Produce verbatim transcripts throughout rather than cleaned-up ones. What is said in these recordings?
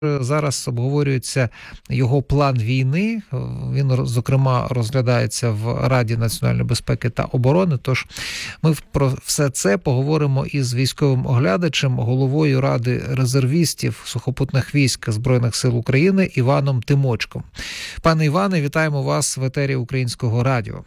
Зараз обговорюється його план війни. Він, зокрема, розглядається в Раді національної безпеки та оборони. Тож ми про все це поговоримо із військовим оглядачем, головою Ради резервістів сухопутних військ Збройних сил України Іваном Тимочком. Пане Іване, вітаємо вас в етері Українського радіо.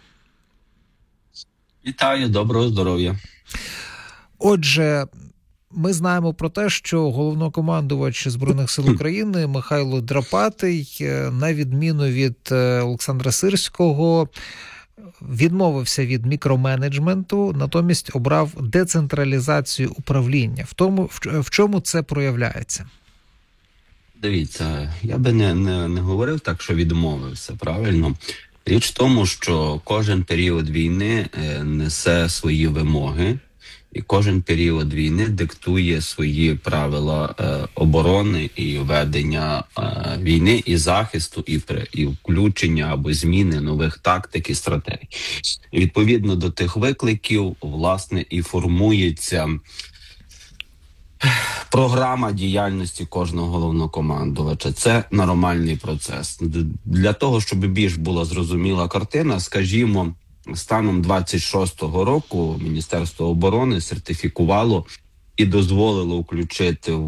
Вітаю, доброго здоров'я. Отже, ми знаємо про те, що головнокомандувач Збройних сил України Михайло Драпатий, на відміну від Олександра Сирського, відмовився від мікроменеджменту, натомість обрав децентралізацію управління. В тому, в чому це проявляється? Дивіться, я би не, не, не говорив так, що відмовився, правильно? Річ в тому, що кожен період війни несе свої вимоги, і кожен період війни диктує свої правила е, оборони і ведення е, війни, і захисту, і, і включення або зміни нових тактик і стратегій. І відповідно до тих викликів, власне, і формується програма діяльності кожного головнокомандувача. Це нормальний процес. Для того, щоб більш була зрозуміла картина, скажімо, станом двадцять шостого року Міністерство оборони сертифікувало і дозволило включити в,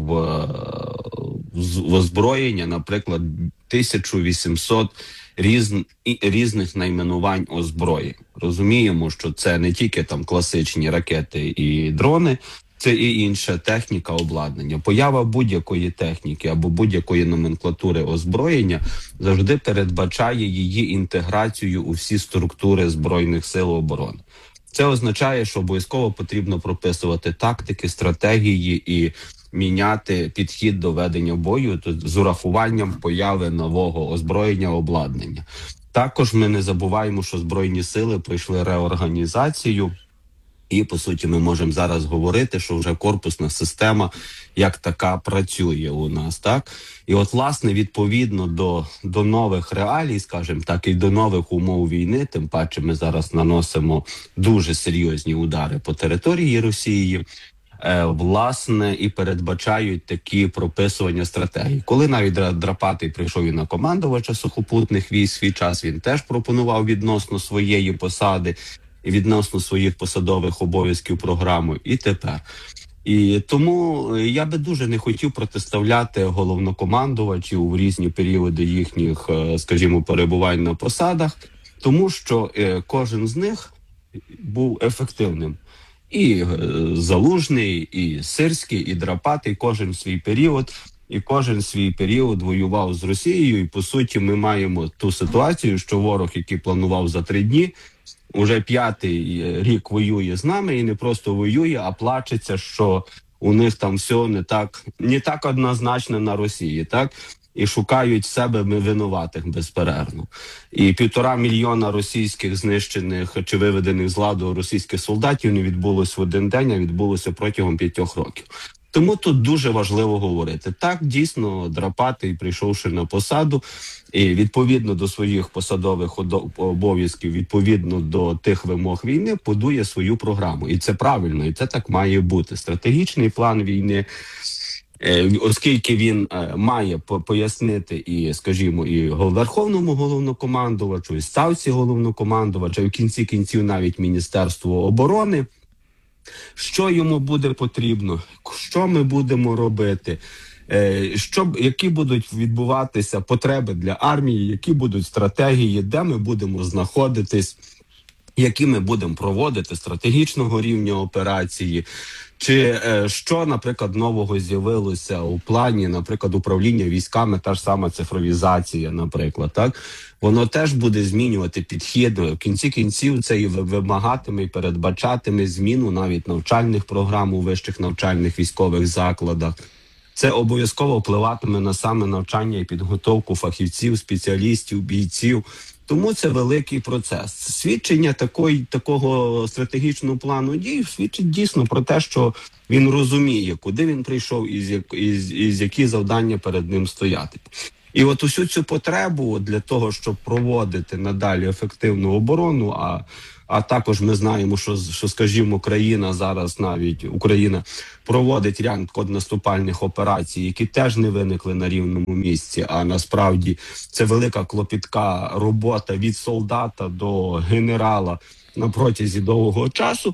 в озброєння, наприклад, тисячу вісімсот різ, різних найменувань озброєнь. Розуміємо, що це не тільки там класичні ракети і дрони, це і інша техніка, обладнання. Поява будь-якої техніки або будь-якої номенклатури озброєння завжди передбачає її інтеграцію у всі структури Збройних сил оборони. Це означає, що обов'язково потрібно прописувати тактики, стратегії і міняти підхід до ведення бою з урахуванням появи нового озброєння, обладнання. Також ми не забуваємо, що Збройні сили пройшли реорганізацію. І, по суті, ми можемо зараз говорити, що вже корпусна система як така працює у нас, так? І от, власне, відповідно до, до нових реалій, скажімо так, і до нових умов війни, тим паче ми зараз наносимо дуже серйозні удари по території Росії, е, власне, і передбачають такі прописування стратегій. Коли навіть Драпатий прийшов і на командувача сухопутних військ, свій час він теж пропонував відносно своєї посади, і відносно своїх посадових обов'язків програму, і тепер. І тому я би дуже не хотів протиставляти головнокомандувачів в різні періоди їхніх, скажімо, перебувань на посадах, тому що кожен з них був ефективним. І Залужний, і Сирський, і Драпатий, кожен свій період, і кожен свій період воював з Росією, і по суті ми маємо ту ситуацію, що ворог, який планував за три дні, уже п'ятий рік воює з нами і не просто воює, а плачеться, що у них там все не так, не так однозначно на Росії, так? І шукають себе винуватих безперервно. І півтора мільйона російських знищених чи виведених з ладу російських солдатів не відбулося в один день, а відбулося протягом п'ятьох років. Тому тут дуже важливо говорити. Так, дійсно, Драпатий, прийшовши на посаду, і відповідно до своїх посадових обов'язків, відповідно до тих вимог війни, будує свою програму. І це правильно, і це так має бути. Стратегічний план війни, оскільки він має пояснити і, скажімо, і Верховному головнокомандувачу, і ставці головнокомандувача, і в кінці кінців навіть Міністерству оборони, що йому буде потрібно, що ми будемо робити, що, які будуть відбуватися потреби для армії, які будуть стратегії, де ми будемо знаходитись, які ми будемо проводити стратегічного рівня операції, чи що, наприклад, нового з'явилося у плані, наприклад, управління військами, та ж сама цифровізація, наприклад, так? Воно теж буде змінювати підхід. В кінці кінців це і вимагатиме, і передбачатиме зміну навіть навчальних програм у вищих навчальних військових закладах. Це обов'язково впливатиме на саме навчання і підготовку фахівців, спеціалістів, бійців. Тому це великий процес. Свідчення такої, такого стратегічного плану дій свідчить дійсно про те, що він розуміє, куди він прийшов і, з, і, і, і які завдання перед ним стояти. І от усю цю потребу для того, щоб проводити надалі ефективну оборону, а а також ми знаємо, що, що, скажімо, країна зараз, навіть Україна, проводить ряд контрнаступальних операцій, які теж не виникли на рівному місці, а насправді це велика клопітка робота від солдата до генерала на протязі довгого часу,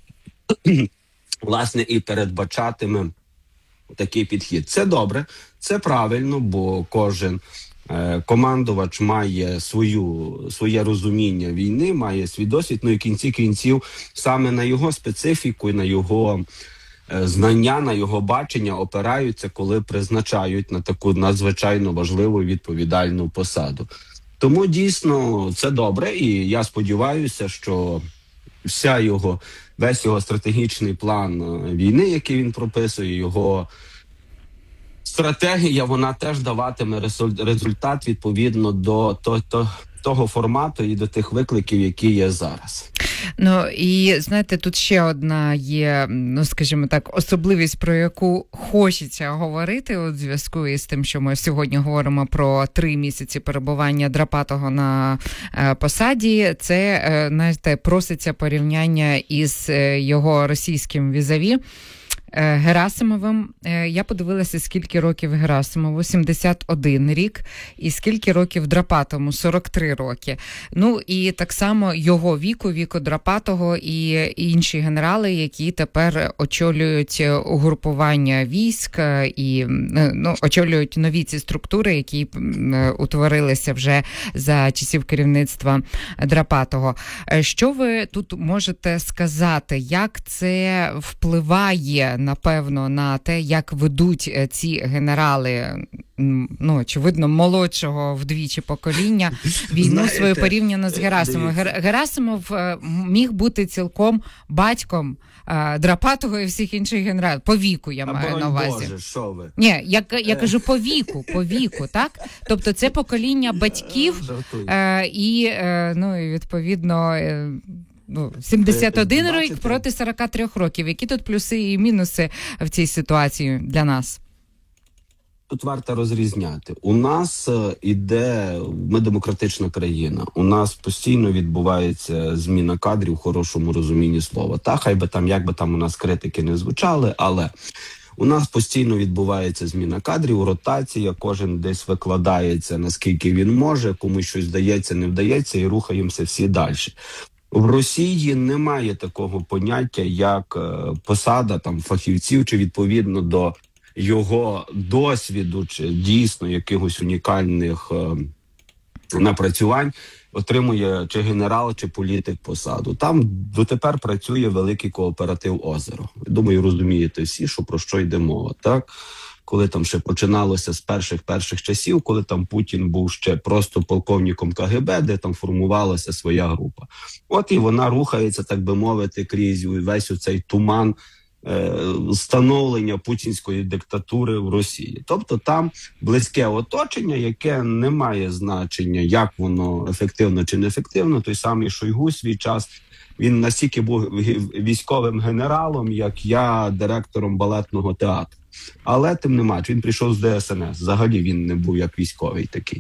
власне, і передбачатиме такий підхід. Це добре, це правильно, бо кожен е, командувач має свою, своє розуміння війни, має свій досвід, ну і в кінці кінців саме на його специфіку і на його е, знання, на його бачення опираються, коли призначають на таку надзвичайно важливу і відповідальну посаду. Тому дійсно це добре, і я сподіваюся, що вся його, весь його стратегічний план війни, який він прописує, його стратегія, вона теж даватиме результат відповідно до то, то, того формату і до тих викликів, які є зараз. Ну, і, знаєте, тут ще одна є, ну, скажімо так, особливість, про яку хочеться говорити у зв'язку із тим, що ми сьогодні говоримо про три місяці перебування Драпатого на е, посаді. Це, е, знаєте, проситься порівняння із е, його російським візаві Герасимовим. Я подивилася, скільки років Герасимову, сімдесят один рік, і скільки років Драпатому, сорок три роки. Ну, і так само його віку, віку Драпатого і інші генерали, які тепер очолюють угрупування військ і, ну, очолюють нові ці структури, які утворилися вже за часів керівництва Драпатого. Що ви тут можете сказати, як це впливає, напевно, на те, як ведуть ці генерали, ну, очевидно, молодшого вдвічі покоління, війну Знаєте, свою порівняно з Герасимовим. Герасимов міг бути цілком батьком Драпатого і всіх інших генералів. По віку, я маю на увазі. Боже, що ви? Ні, я, я кажу по віку, по віку, так? Тобто це покоління батьків е, і, е, ну, і, відповідно, е, ну, сімдесят один рік проти сорок три років. Які тут плюси і мінуси в цій ситуації для нас? Тут варто розрізняти. У нас іде, ми демократична країна, у нас постійно відбувається зміна кадрів в хорошому розумінні слова. Та, хай би там, як би там у нас критики не звучали, але у нас постійно відбувається зміна кадрів, ротація, кожен десь викладається, наскільки він може, комусь щось вдається, не вдається, і рухаємося всі далі. В Росії немає такого поняття, як посада там фахівців, чи відповідно до його досвіду, чи дійсно якихось унікальних е, напрацювань отримує чи генерал, чи політик посаду. Там дотепер працює великий кооператив «Озеро». Думаю, розумієте всі, що про що йде мова, так? Коли там ще починалося з перших-перших часів, коли там Путін був ще просто полковником ка ге бе, де там формувалася своя група. От і вона рухається, так би мовити, крізь весь оцей туман становлення путінської диктатури в Росії. Тобто там близьке оточення, яке не має значення, як воно ефективно чи неефективно. Той самий Шойгу свій час, він настільки був військовим генералом, як я директором балетного театру. Але тим не менш, він прийшов з де ес ен ес. Взагалі він не був як військовий такий.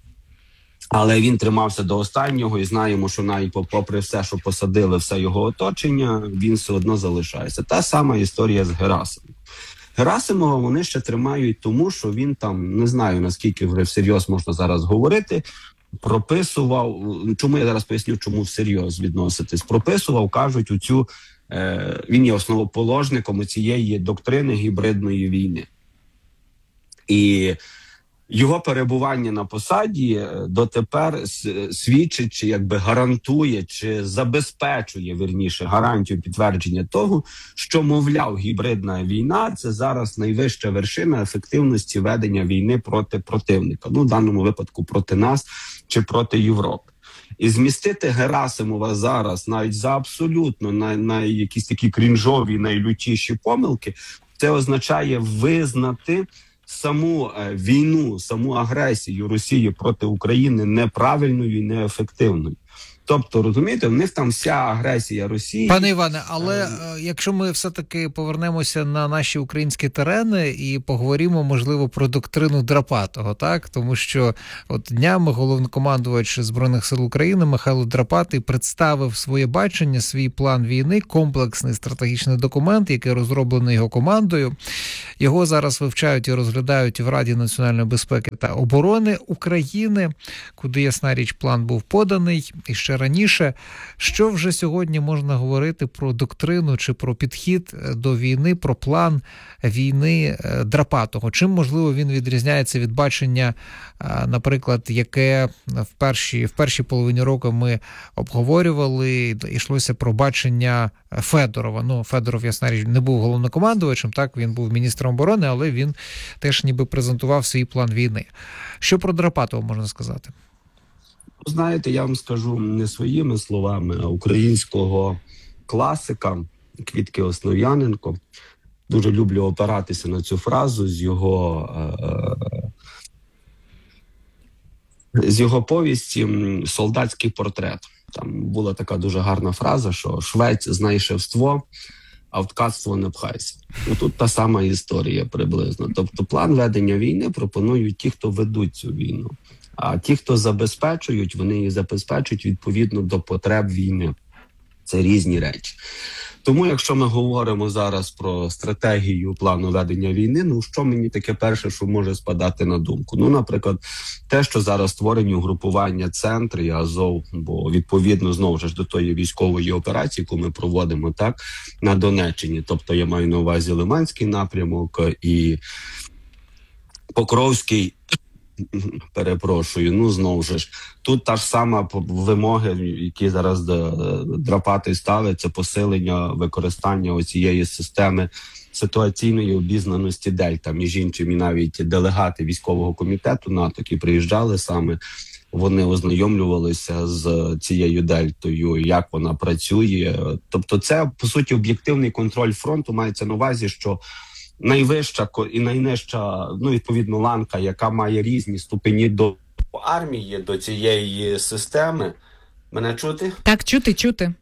Але він тримався до останнього, і знаємо, що навіть попри все, що посадили, все його оточення, він все одно залишається. Та сама історія з Герасимовим. Герасимова вони ще тримають тому, що він там, не знаю, наскільки вже всерйоз можна зараз говорити, прописував, чому я зараз поясню, чому всерйоз відноситись, прописував, кажуть, у цю, е, він є основоположником цієї доктрини гібридної війни. І його перебування на посаді дотепер свідчить, чи якби гарантує, чи забезпечує, вірніше, гарантію підтвердження того, що, мовляв, гібридна війна – це зараз найвища вершина ефективності ведення війни проти противника. Ну, в даному випадку проти нас чи проти Європи. І змістити Герасимова зараз навіть за абсолютно на, на якісь такі крінжові, найлютіші помилки, це означає визнати саму е, війну, саму агресію Росії проти України неправильною і неефективною. Тобто, розумієте, в них там вся агресія Росії. Пане Іване, але е, якщо ми все-таки повернемося на наші українські терени і поговоримо, можливо, про доктрину Драпатого, так? Тому що от днями головнокомандувач Збройних сил України Михайло Драпатий представив своє бачення, свій план війни, комплексний стратегічний документ, який розроблений його командою. Його зараз вивчають і розглядають в Раді національної безпеки та оборони України, куди, ясна річ, план був поданий і ще раніше. Що вже сьогодні можна говорити про доктрину чи про підхід до війни, про план війни Драпатого? Чим, можливо, він відрізняється від бачення, наприклад, яке в першій, в першій половині року ми обговорювали, йшлося про бачення Федорова. Ну, Федоров, ясна річ, не був головнокомандувачем, так, він був міністром оборони, але він теж ніби презентував свій план війни. Що про Драпатого можна сказати? Знаєте, я вам скажу не своїми словами, а українського класика Квітки Основ'яненко. Дуже люблю опиратися на цю фразу з його, е- з його повісті «Солдатський портрет». Там була така дуже гарна фраза, що «Швець знає шефство, а в ткацтво не пхайся». Ну, тут та сама історія приблизно. Тобто план ведення війни пропонують ті, хто ведуть цю війну. А ті, хто забезпечують, вони її забезпечують відповідно до потреб війни. Це різні речі. Тому, якщо ми говоримо зараз про стратегію плану ведення війни, ну що мені таке перше, що може спадати на думку? Ну, наприклад, те, що зараз створені угрупування «Центр» і «Азов», бо відповідно, знову ж до тої військової операції, яку ми проводимо так на Донеччині, тобто я маю на увазі Лиманський напрямок і Покровський, перепрошую, ну знову ж, тут та ж сама вимоги, які зараз Драпатий ставить, це посилення використання оцієї системи ситуаційної обізнаності Дельта. Між іншим, і навіть делегати військового комітету НАТО, які приїжджали саме, вони ознайомлювалися з цією Дельтою, як вона працює. Тобто це, по суті, об'єктивний контроль фронту, мається на увазі, що найвища і найнижча, ну, відповідно, ланка, яка має різні ступені до армії, до цієї системи. Мене чути? Так, чути, чути.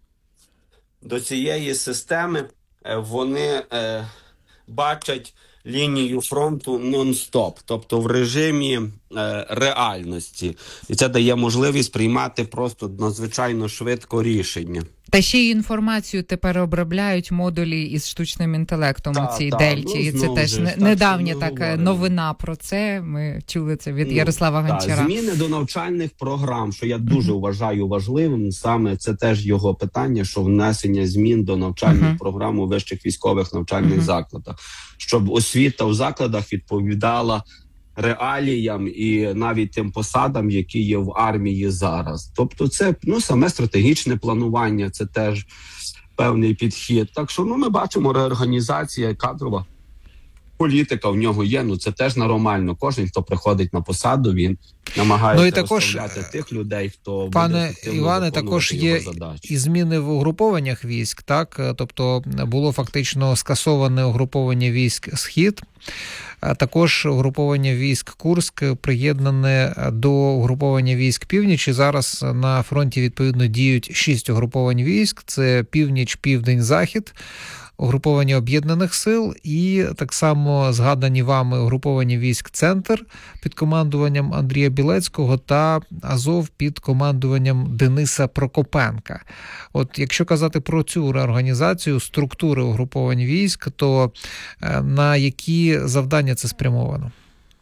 До цієї системи вони е, бачать лінію фронту нон-стоп, тобто в режимі е, реальності. І це дає можливість приймати просто надзвичайно швидко рішення. Та ще й інформацію тепер обробляють модулі із штучним інтелектом та, у цій та, Дельті. Ну, і це теж ж, недавня так, така новина про це. Ми чули це від ну, Ярослава Гончара. Так, зміни до навчальних програм, що я дуже mm-hmm. вважаю важливим, саме це теж його питання, що внесення змін до навчальних mm-hmm. програм у вищих військових навчальних mm-hmm. закладах, щоб освіта в закладах відповідала реаліям і навіть тим посадам, які є в армії зараз. Тобто це, ну, саме стратегічне планування, це теж певний підхід. Так що, ну, ми бачимо, реорганізація кадрова політика в нього є, ну це теж нормально. Кожен, хто приходить на посаду, він намагається ну, і також, розставляти тих людей, хто пане буде Іване, також є і зміни в угрупованнях військ, так? Тобто було фактично скасоване угруповання військ «Схід», а також угруповання військ «Курськ» приєднане до угруповання військ «Північ». І зараз на фронті, відповідно, діють шість угруповань військ. Це «Північ», «Південь», «Захід», угруповання об'єднаних сил і так само згадані вами угруповання військ «Центр» під командуванням Андрія Білецького та «Азов» під командуванням Дениса Прокопенка. От якщо казати про цю реорганізацію структури угруповань військ, то на які завдання це спрямовано?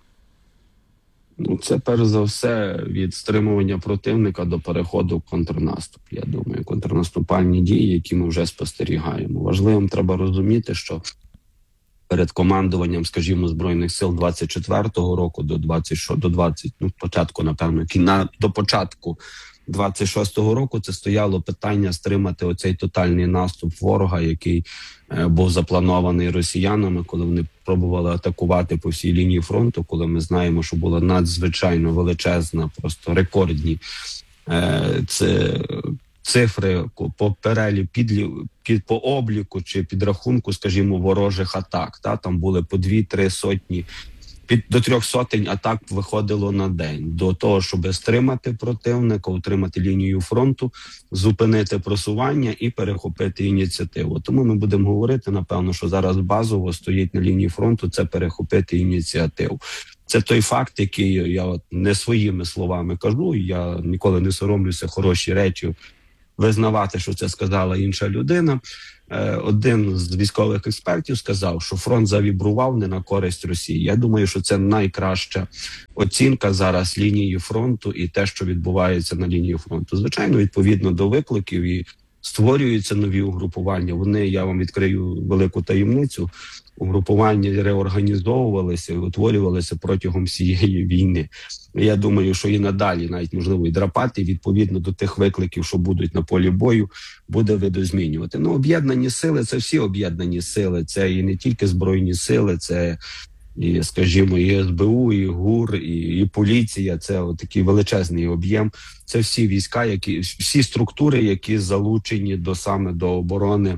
Ну, це перш за все від стримування противника до переходу в контрнаступ. Я думаю, контрнаступальні дії, які ми вже спостерігаємо. Важливим треба розуміти, що перед командуванням, скажімо, Збройних сил двадцять четвертого року до двадцять, до двадцять, ну, початку, напевно, кіна, до початку двадцять шостого року це стояло питання стримати оцей тотальний наступ ворога, який е, був запланований росіянами, коли вони пробували атакувати по всій лінії фронту, коли ми знаємо, що була надзвичайно величезна, просто рекордні е, це, цифри по перелі, під, під, по обліку чи підрахунку, скажімо, ворожих атак. Та? Там були по дві-три сотні під до трьох сотень атак виходило на день до того, щоб стримати противника, утримати лінію фронту, зупинити просування і перехопити ініціативу. Тому ми будемо говорити, напевно, що зараз базово стоїть на лінії фронту – це перехопити ініціативу. Це той факт, який я от не своїми словами кажу, я ніколи не соромлюся хороші речі визнавати, що це сказала інша людина. Один з військових експертів сказав, що фронт завібрував не на користь Росії. Я думаю, що це найкраща оцінка зараз лінії фронту і те, що відбувається на лінії фронту. Звичайно, відповідно до викликів і створюються нові угрупування. Вони, я вам відкрию велику таємницю, угрупування реорганізовувалися і утворювалися протягом всієї війни. Я думаю, що і надалі, навіть можливо, і драпати відповідно до тих викликів, що будуть на полі бою, буде видозмінювати. Ну, об'єднані сили – це всі об'єднані сили. Це і не тільки Збройні сили, це і, скажімо, і ес бе у, і ГУР, і, і поліція. Це такий величезний об'єм. Це всі війська, які, всі структури, які залучені до саме до оборони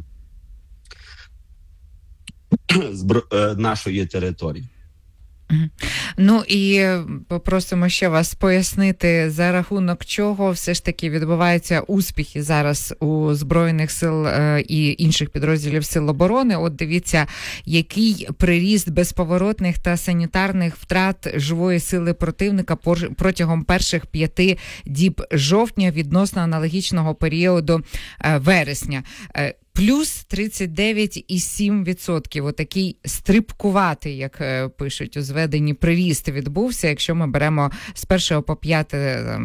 нашої території. Ну і попросимо ще вас пояснити, за рахунок чого все ж таки відбуваються успіхи зараз у Збройних сил і інших підрозділів Сил оборони. От дивіться, який приріст безповоротних та санітарних втрат живої сили противника протягом перших п'яти діб жовтня відносно аналогічного періоду вересня. Плюс тридцять дев'ять цілих сім відсотків. Отакий стрибкуватий, як е, пишуть у зведенні, приріст відбувся, якщо ми беремо з першого по п'яте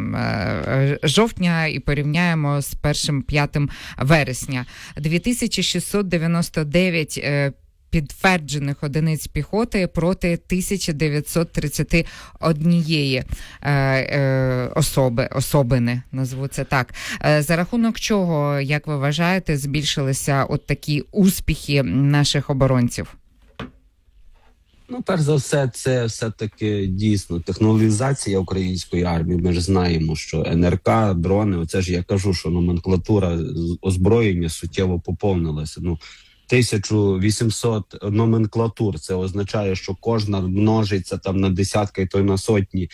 е, жовтня і порівняємо з першим п'ятим вересня. дві тисячі шістсот дев'яносто дев'ять е, підтверджених одиниць піхоти проти тисяча дев'ятсот тридцять один е, е, особи, особини, назву це так. Е, за рахунок чого, як ви вважаєте, збільшилися от такі успіхи наших оборонців? Ну, перш за все, це все-таки дійсно технологізація української армії. Ми ж знаємо, що ен ер ка, дрони, оце ж я кажу, що номенклатура озброєння суттєво поповнилася. Ну, тисяча вісімсот номенклатур. Це означає, що кожна множиться там на десятки, то й на сотні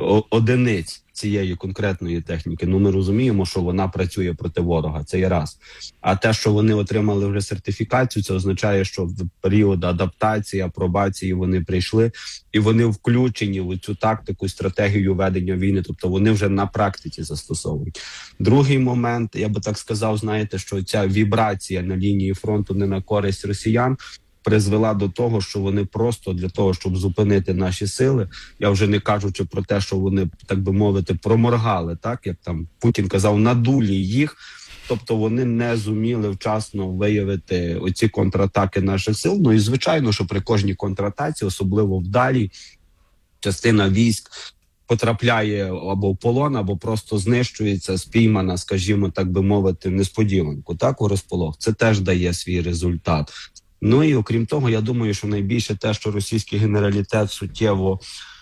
одиниць цієї конкретної техніки. Ну, ми розуміємо, що вона працює проти ворога. Це є раз. А те, що вони отримали вже сертифікацію, це означає, що в період адаптації, апробації вони прийшли і вони включені в цю тактику, стратегію ведення війни. Тобто вони вже на практиці застосовують. Другий момент, я би так сказав, знаєте, що ця вібрація на лінії фронту не на користь росіян призвела до того, що вони просто для того, щоб зупинити наші сили, я вже не кажучи про те, що вони, так би мовити, проморгали, так, як там Путін казав, надулі їх, тобто вони не зуміли вчасно виявити оці контратаки наших сил. Ну і звичайно, що при кожній контратаці, особливо вдалі, частина військ потрапляє або в полон, або просто знищується, спіймана, скажімо, так би мовити, несподіванку, так, у розполох. Це теж дає свій результат. Ну і окрім того, я думаю, що найбільше те, що російський генералітет суттєво,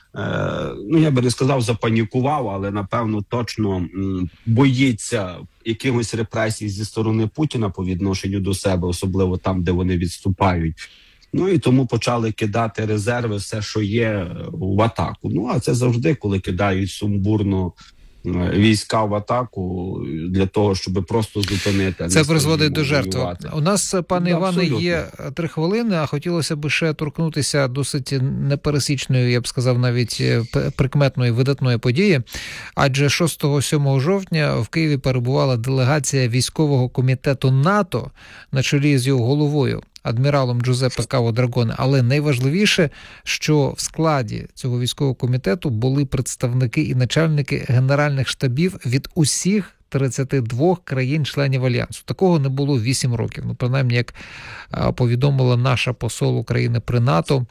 е, ну я би не сказав запанікував, але напевно точно м, боїться якихось репресій зі сторони Путіна по відношенню до себе, особливо там, де вони відступають. Ну і тому почали кидати резерви, все, що є, в атаку. Ну а це завжди, коли кидають сумбурно війська в атаку для того, щоб просто зупинити. Це призводить до жертв. У нас, пане да, Іване, абсолютно. Є три хвилини, а хотілося б ще торкнутися досить непересічної, я б сказав, навіть прикметної, видатної події. Адже шостого-сьомого жовтня в Києві перебувала делегація військового комітету НАТО на чолі з його головою, адміралом Джузеппе Каво Драгоне. Але найважливіше, що в складі цього військового комітету були представники і начальники генеральних штабів від усіх тридцяти двох країн-членів Альянсу. Такого не було вісім років. Ну, принаймні, як повідомила наша посол України при НАТО.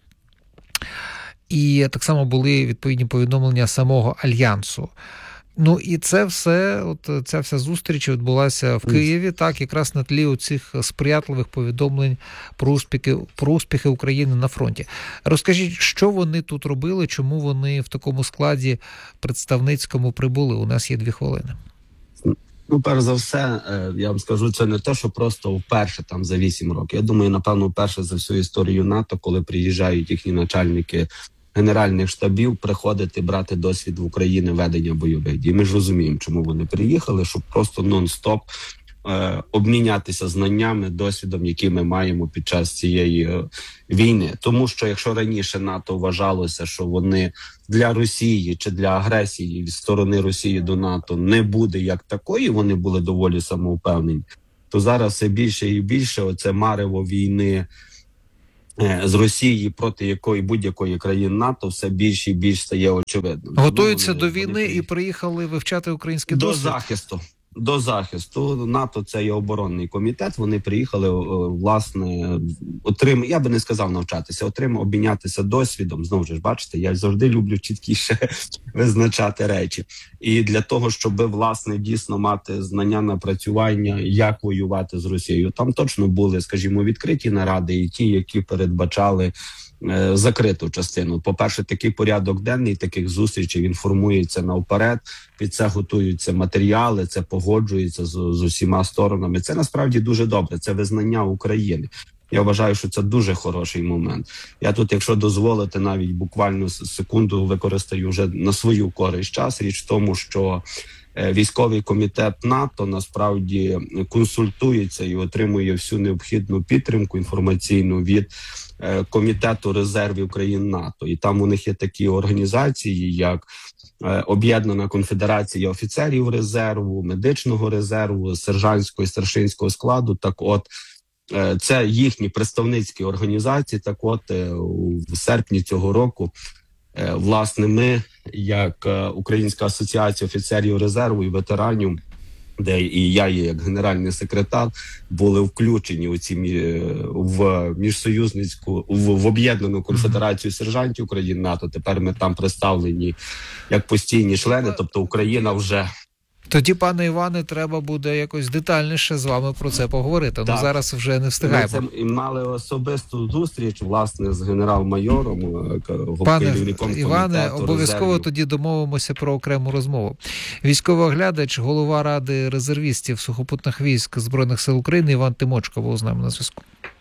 І так само були відповідні повідомлення самого Альянсу. Ну і це все, от ця вся зустріч відбулася в Києві, так, якраз на тлі оцих сприятливих повідомлень про успіхи, про успіхи України на фронті. Розкажіть, що вони тут робили, чому вони в такому складі представницькому прибули? У нас є дві хвилини. Ну, перш за все, я вам скажу, це не те, що просто вперше там за вісім років. Я думаю, напевно, вперше за всю історію НАТО, коли приїжджають їхні начальники генеральних штабів приходити, брати досвід в Україні ведення бойових дій. Ми ж розуміємо, чому вони приїхали, щоб просто нон-стоп е, обмінятися знаннями, досвідом, які ми маємо під час цієї е, війни. Тому що якщо раніше НАТО вважалося, що вони для Росії чи для агресії від сторони Росії до НАТО не буде як такої, вони були доволі самовпевнені, то зараз все більше і більше оце марево війни з Росії проти якої будь-якої країни НАТО все більше і більше стає очевидним. Готуються вони, до війни вони... і приїхали вивчати український до досвід? захисту. До захисту. НАТО – це є оборонний комітет. Вони приїхали, власне, отрим... я би не сказав навчатися, отримав, обмінятися досвідом. Знову ж, бачите, я завжди люблю чіткіше визначати речі. І для того, щоб, власне, дійсно мати знання, напрацювання, як воювати з Росією. Там точно були, скажімо, відкриті наради і ті, які передбачали е, закриту частину. По-перше, такий порядок денний таких зустрічей, він формується навперед, під це готуються матеріали, це погоджується з, з усіма сторонами. Це насправді дуже добре, це визнання України. Я вважаю, що це дуже хороший момент. Я тут, якщо дозволите, навіть буквально секунду використаю вже на свою користь час. Річ в тому, що військовий комітет НАТО насправді консультується і отримує всю необхідну підтримку інформаційну від Комітету резервів країн НАТО. І там у них є такі організації, як Об'єднана конфедерація офіцерів резерву, медичного резерву, сержантського і старшинського складу. Так от, це їхні представницькі організації. Так от, в серпні цього року, власне, ми, як Українська асоціація офіцерів резерву і ветеранів, де і я є як генеральний секретар, були включені у ці в міжсоюзницьку, в, в Об'єднану конфедерацію сержантів країн НАТО. Тепер ми там представлені як постійні члени, тобто Україна вже... Тоді, пане Іване, треба буде якось детальніше з вами про це поговорити. Ну, зараз вже не встигаємо. Ми це мали особисту зустріч, власне, з генерал-майором, пане Іване, обов'язково резервів. Тоді домовимося про окрему розмову. Військовий оглядач, голова Ради резервістів сухопутних військ Збройних сил України Іван Тимочко був з нами на зв'язку.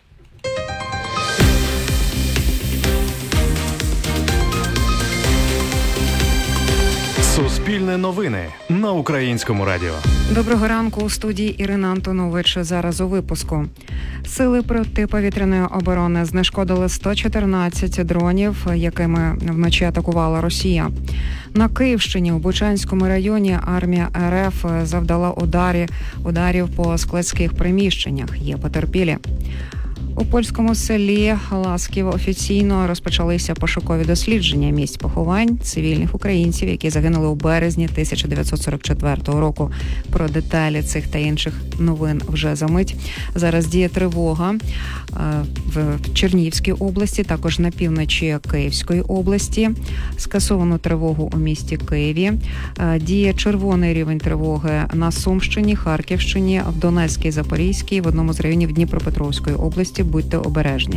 Суспільне новини на Українському радіо. Доброго ранку, у студії Ірина Антонович. Зараз у випуску. Сили протиповітряної оборони знешкодили сто чотирнадцять дронів, якими вночі атакувала Росія. На Київщині у Бучанському районі армія РФ завдала ударі, ударів по складських приміщеннях. Є потерпілі. У польському селі Ласків офіційно розпочалися пошукові дослідження місць поховань цивільних українців, які загинули у березні тисяча дев'ятсот сорок четвертого року. Про деталі цих та інших новин вже за мить. Зараз діє тривога в Чернігівській області, також на півночі Київської області. Скасовану тривогу у місті Києві. Діє червоний рівень тривоги на Сумщині, Харківщині, в Донецькій, Запорізькій, в одному з районів Дніпропетровської області. Будьте обережні.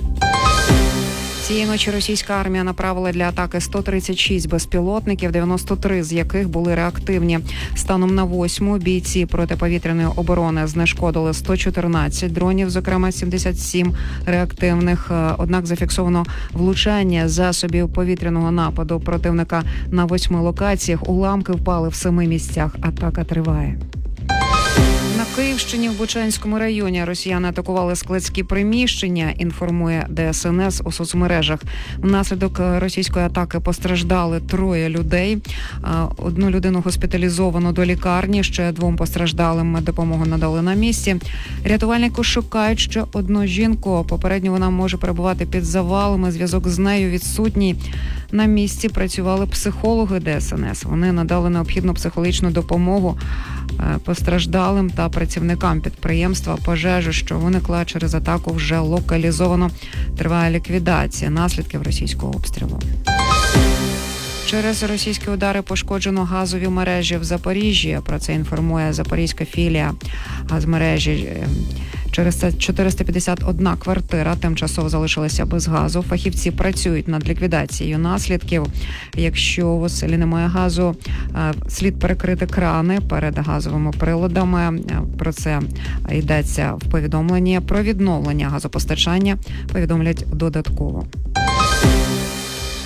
Цієї ночі російська армія направила для атаки сто тридцять шість безпілотників, дев'яносто три з яких були реактивні. Станом на восьму бійці протиповітряної оборони знешкодили сто чотирнадцять дронів, зокрема сімдесят сім реактивних. Однак зафіксовано влучання засобів повітряного нападу противника на восьми локаціях. Уламки впали в семи місцях. Атака триває. На Київщині в Бучанському районі росіяни атакували складські приміщення, інформує ДСНС у соцмережах. Внаслідок російської атаки постраждали троє людей. Одну людину госпіталізовано до лікарні, ще двом постраждалим допомогу надали на місці. Рятувальники шукають ще одну жінку. Попередньо вона може перебувати під завалами, зв'язок з нею відсутній. На місці працювали психологи ДСНС. Вони надали необхідну психологічну допомогу постраждалим та працівникам підприємства. Пожежу, що виникла через атаку, вже локалізовано. Триває ліквідація наслідків російського обстрілу. Через російські удари пошкоджено газові мережі в Запоріжжі. Про це інформує запорізька філія газмережі. Через це чотириста п'ятдесят одна квартира тимчасово залишилася без газу. Фахівці працюють над ліквідацією наслідків. Якщо у селі немає газу, слід перекрити крани перед газовими приладами. Про це йдеться в повідомленні. Про відновлення газопостачання повідомлять додатково.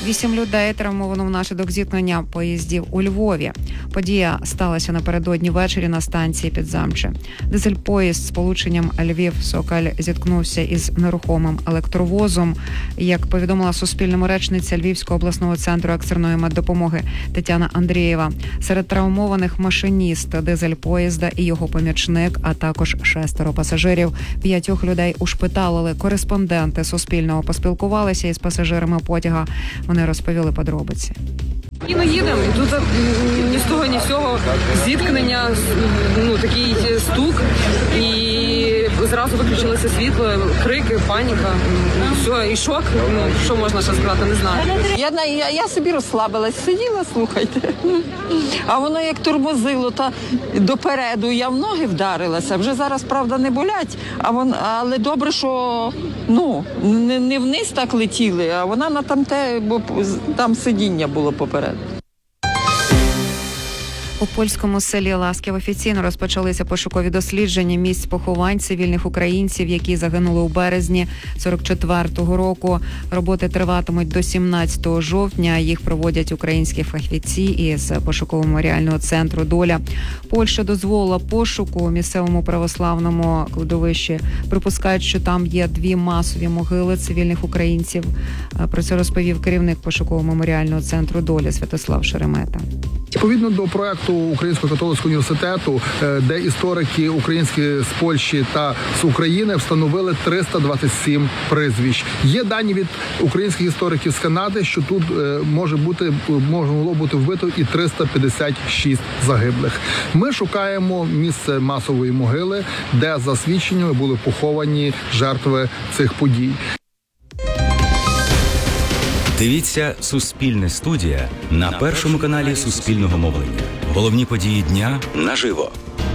Вісім людей травмовано внаслідок зіткнення поїздів у Львові. Подія сталася напередодні ввечері на станції Підзамче. Дизель-поїзд з полученням Львів-Сокаль зіткнувся із нерухомим електровозом. Як повідомила Суспільному речниця Львівського обласного центру екстреної меддопомоги Тетяна Андрієва, серед травмованих машиніст дизель-поїзда і його помічник, а також шестеро пасажирів. П'ятьох людей ушпиталили. Кореспонденти Суспільного поспілкувалися із пасажирами потяга. Вони розповіли подробиці. І ми їдемо, і тут ні з того, ні з цього зіткнення, ну, такий стук, і зразу виключилося світло, крики, паніка, все, і шок, ну, що можна ще сказати, не знаю. Я, я, я собі розслабилась, сиділа, слухайте, а воно як тормозило, та допереду я в ноги вдарилася, вже зараз, правда, не болять, а вон, але добре, що ну, не, не вниз так летіли, а вона на тамте, бо там сидіння було попереду. У польському селі Ласків офіційно розпочалися пошукові дослідження місць поховань цивільних українців, які загинули у березні сорок четвертого року. Роботи триватимуть до сімнадцятого жовтня. Їх проводять українські фахівці із пошуково-меморіального центру «Доля». Польща дозволила пошуку у місцевому православному кладовищі. Припускають, що там є дві масові могили цивільних українців. Про це розповів керівник пошуково-меморіального центру «Доля» Святослав Шеремета. Відповідно до проекту Українського католицького університету, де історики українські з Польщі та з України встановили триста двадцять сім прізвищ. Є дані від українських істориків з Канади, що тут може бути, може було бути вбито і триста п'ятдесят шість загиблих. Ми шукаємо місце масової могили, де за свідченнями були поховані жертви цих подій. Дивіться «Суспільне студія» на першому каналі Суспільного мовлення. Головні події дня наживо.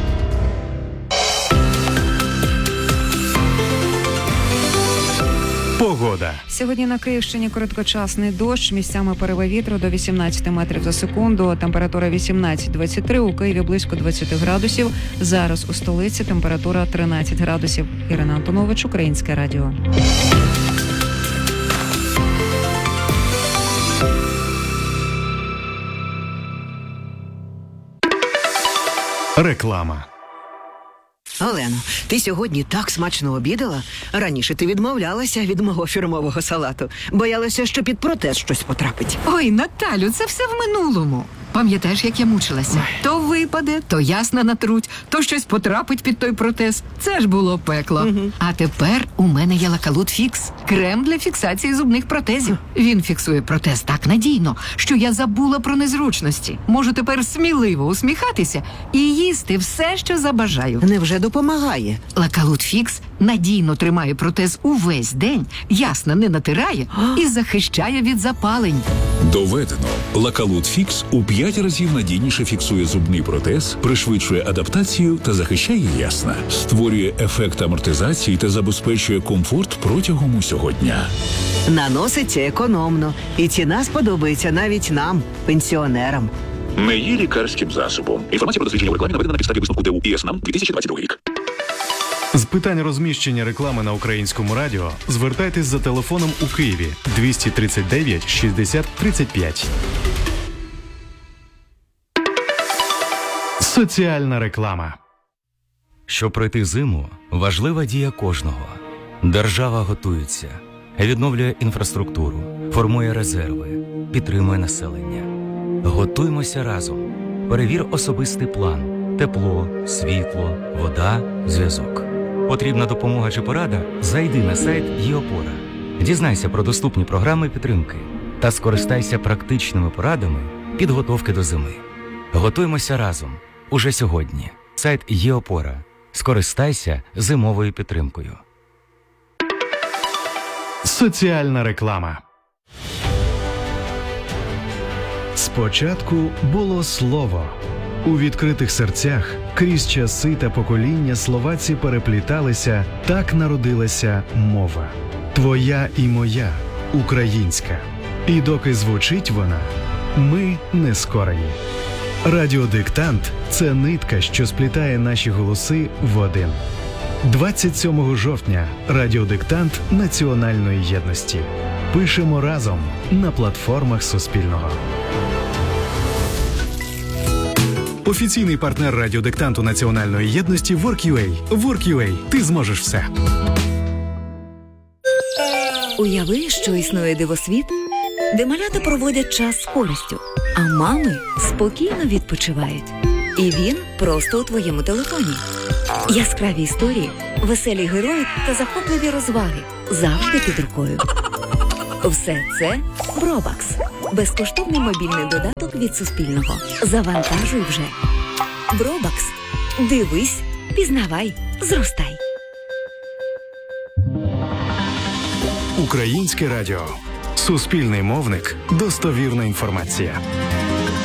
Погода. Сьогодні на Київщині короткочасний дощ, місцями пориви вітру до вісімнадцять метрів за секунду, температура вісімнадцять двадцять три, у Києві близько двадцять градусів. Зараз у столиці температура тринадцять градусів. Ірина Антонович, Українське радіо. Реклама. Олено, ти сьогодні так смачно обідала? Раніше ти відмовлялася від мого фірмового салату. Боялася, що під протез щось потрапить. Ой, Наталю, це все в минулому. Пам'ятаєш, як я мучилася? То випаде, то ясна натруть, то щось потрапить під той протез. Це ж було пекло. Угу. А тепер у мене є Лакалут Фікс. Крем для фіксації зубних протезів. Він фіксує протез так надійно, що я забула про незручності. Можу тепер сміливо усміхатися і їсти все, що забажаю. Невже допомагає? Лакалут Фікс надійно тримає протез увесь день, ясно не натирає і захищає від запалень. Доведено. Лакалут Фікс у п'ять разів надійніше фіксує зубний протез, пришвидшує адаптацію та захищає ясна. Створює ефект амортизації та забезпечує комфорт протягом усього дня. Наноситься економно. І ціна сподобається навіть нам, пенсіонерам. Не є лікарським засобом. Інформація про дослідження у рекламі наведена на підставі висновку ДЕУ ІСНАМ дві тисячі двадцять другий рік. З питань розміщення реклами на Українському радіо звертайтесь за телефоном у Києві двісті тридцять дев'ять шістдесят тридцять п'ять. Соціальна реклама. Щоб пройти зиму, важлива дія кожного. Держава готується, відновлює інфраструктуру, формує резерви, підтримує населення. Готуймося разом. Перевір особистий план. Тепло, світло, вода, зв'язок. Потрібна допомога чи порада? Зайди на сайт ЄОПОРА. Дізнайся про доступні програми підтримки та скористайся практичними порадами підготовки до зими. Готуймося разом. Уже сьогодні. Сайт ЄОПОРА. Скористайся зимовою підтримкою. Соціальна реклама. Спочатку було слово. У відкритих серцях крізь часи та покоління словаці перепліталися, так народилася мова. Твоя і моя, українська. І доки звучить вона, ми не скорені. Радіодиктант – це нитка, що сплітає наші голоси в один. двадцять сьомого жовтня – радіодиктант національної єдності. Пишемо разом на платформах Суспільного. Офіційний партнер радіодиктанту Національної єдності WorkUA. WorkUA. Ти зможеш все. Уяви, що існує дивосвіт, де малята проводять час з користю, а мами спокійно відпочивають. І він просто у твоєму телефоні. Яскраві історії, веселі герої та захопливі розваги завжди під рукою. Все це Бробакс. Безкоштовний мобільний додаток від Суспільного. Завантажуй вже. Бробакс. Дивись, пізнавай, зростай. Українське радіо. Суспільний мовник. Достовірна інформація.